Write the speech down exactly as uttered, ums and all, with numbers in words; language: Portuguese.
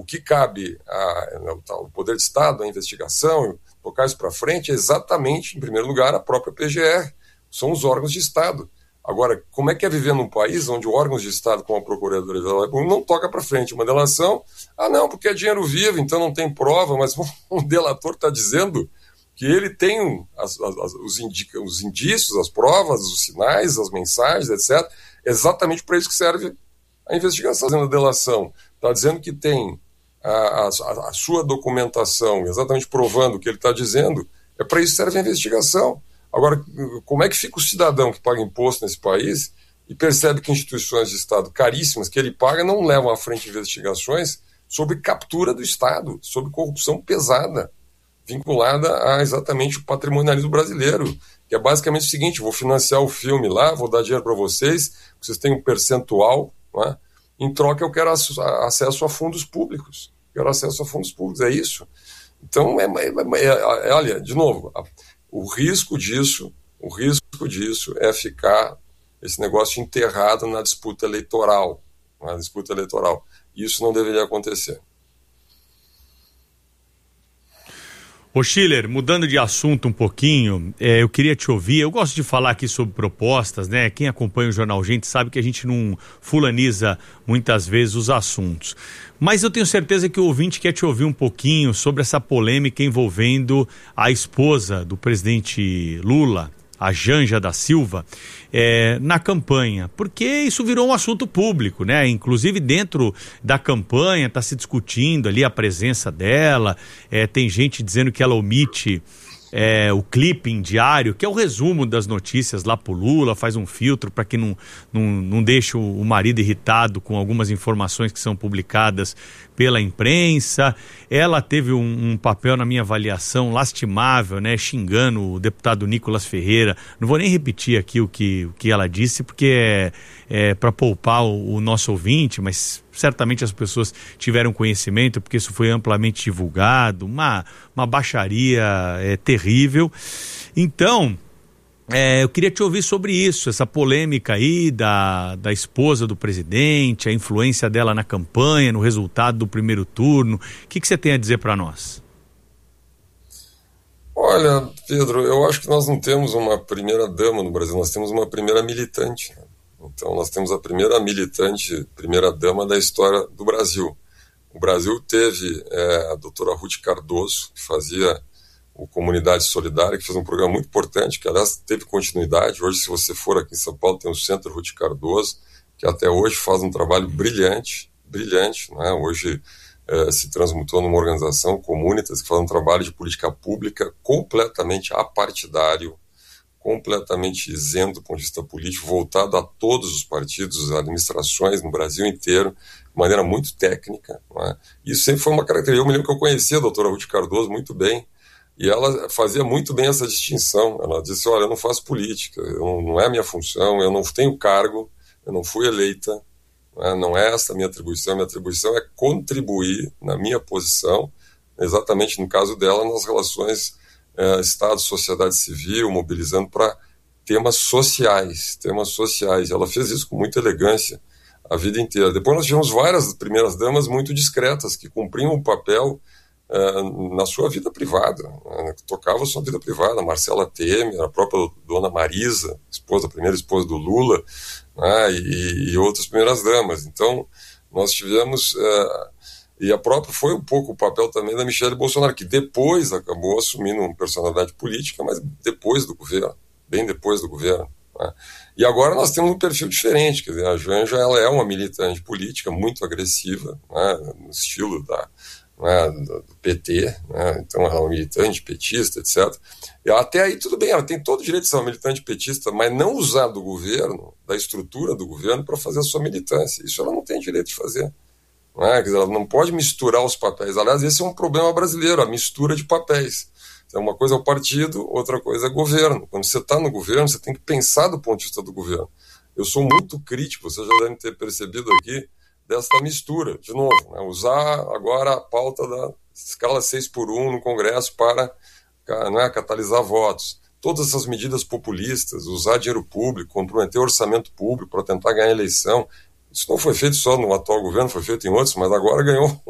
o que cabe ao poder de Estado, à investigação, tocar isso para frente, é exatamente, em primeiro lugar, a própria P G R, são os órgãos de Estado. Agora, como é que é viver num país onde órgãos de Estado, como a Procuradoria-Geral da República, não toca para frente uma delação? Ah, não, porque é dinheiro vivo, então não tem prova, mas um delator está dizendo que ele tem as, as, os, indica, os indícios, as provas, os sinais, as mensagens, etcétera. Exatamente para isso que serve a investigação. Fazendo a delação, está dizendo que tem a, a, a sua documentação, exatamente provando o que ele está dizendo, é para isso que serve a investigação. Agora, como é que fica o cidadão que paga imposto nesse país e percebe que instituições de Estado caríssimas que ele paga não levam à frente investigações sobre captura do Estado, sobre corrupção pesada, vinculada a exatamente o patrimonialismo brasileiro, que é basicamente o seguinte: vou financiar o filme lá, vou dar dinheiro para vocês, vocês têm um percentual, não é? Em troca eu quero acesso a fundos públicos, quero acesso a fundos públicos, é isso. Então, é, é, é, é, olha, de novo, o risco disso, o risco disso é ficar esse negócio enterrado na disputa eleitoral, na disputa eleitoral. Isso não deveria acontecer. Ô Schiller, mudando de assunto um pouquinho, é, eu queria te ouvir. Eu gosto de falar aqui sobre propostas, né? Quem acompanha o Jornal Gente sabe que a gente não fulaniza muitas vezes os assuntos. Mas eu tenho certeza que o ouvinte quer te ouvir um pouquinho sobre essa polêmica envolvendo a esposa do presidente Lula, a Janja da Silva, é, na campanha, porque isso virou um assunto público, né? Inclusive dentro da campanha está se discutindo ali a presença dela, é, tem gente dizendo que ela omite é, o clipping diário, que é o resumo das notícias lá pro Lula, faz um filtro para que não, não, não deixe o, o marido irritado com algumas informações que são publicadas pela imprensa. Ela teve um, um papel, na minha avaliação, lastimável, né, xingando o deputado Nicolas Ferreira. Não vou nem repetir aqui o que, o que ela disse, porque é, é para poupar o, o nosso ouvinte, mas certamente as pessoas tiveram conhecimento, porque isso foi amplamente divulgado, uma, uma baixaria é, terrível. Então, É, eu queria te ouvir sobre isso, essa polêmica aí da, da esposa do presidente, a influência dela na campanha, no resultado do primeiro turno. O que, que você tem a dizer para nós? Olha, Pedro, eu acho que nós não temos uma primeira dama no Brasil, nós temos uma primeira militante. Então nós temos a primeira militante, primeira dama da história do Brasil. O Brasil teve é, a doutora Ruth Cardoso, que fazia o Comunidade Solidária, que fez um programa muito importante, que aliás teve continuidade. Hoje, se você for aqui em São Paulo, tem o Centro Ruth Cardoso, que até hoje faz um trabalho brilhante, brilhante, né? Hoje eh, se transmutou numa organização, Comunitas, que faz um trabalho de política pública completamente apartidário, completamente isento do ponto de vista político, voltado a todos os partidos, administrações no Brasil inteiro, de maneira muito técnica, né? Isso sempre foi uma característica. Eu me lembro que eu conhecia a doutora Ruth Cardoso muito bem, e ela fazia muito bem essa distinção. Ela disse: olha, eu não faço política, eu não, não é a minha função, eu não tenho cargo, eu não fui eleita, né? Não é essa a minha atribuição. A minha atribuição é contribuir na minha posição, exatamente no caso dela, nas relações eh, Estado, sociedade civil, mobilizando para temas sociais, temas sociais. Ela fez isso com muita elegância a vida inteira. Depois nós tivemos várias primeiras damas muito discretas, que cumpriam um papel Uh, na sua vida privada, uh, tocava a sua vida privada. Marcela Temer, a própria dona Marisa, esposa, a primeira esposa do Lula, uh, e, e outras primeiras damas. Então nós tivemos, uh, e a própria foi um pouco o papel também da Michele Bolsonaro, que depois acabou assumindo uma personalidade política, mas depois do governo, bem depois do governo, uh. E agora nós temos um perfil diferente, quer dizer, a Janja, ela é uma militante política muito agressiva, uh, no estilo da Né, do P T, né, então ela é uma militante petista, etcétera. E até aí tudo bem, ela tem todo o direito de ser uma militante petista, mas não usar do governo, da estrutura do governo, para fazer a sua militância. Isso ela não tem direito de fazer. Né? Quer dizer, ela não pode misturar os papéis. Aliás, esse é um problema brasileiro, a mistura de papéis. Então, uma coisa é o partido, outra coisa é o governo. Quando você está no governo, você tem que pensar do ponto de vista do governo. Eu sou muito crítico, vocês já devem ter percebido aqui, dessa mistura, de novo, né? Usar agora a pauta da escala seis por um no Congresso para, né, catalisar votos. Todas essas medidas populistas, usar dinheiro público, comprometer o orçamento público para tentar ganhar a eleição, isso não foi feito só no atual governo, foi feito em outros, mas agora ganhou